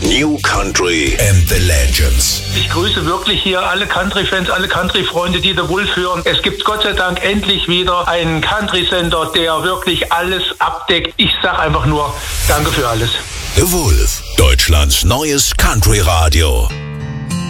New Country and the Legends. Ich grüße wirklich hier alle Country-Fans, alle Country-Freunde, die The Wolf hören. Es gibt Gott sei Dank endlich wieder einen Country-Sender, der wirklich alles abdeckt. Ich sag einfach nur, danke für alles. The Wolf, Deutschlands neues Country-Radio.